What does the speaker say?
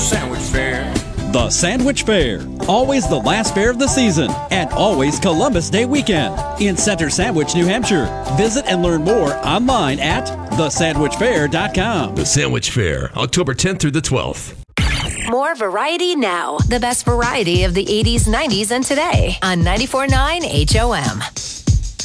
Sandwich Fair. The Sandwich Fair, always the last fair of the season, and always Columbus Day weekend in Center Sandwich, New Hampshire. Visit and learn more online at thesandwichfair.com. The Sandwich Fair, October 10th through the 12th. More variety now. The best variety of the 80s, 90s, and today on 94.9 HOM.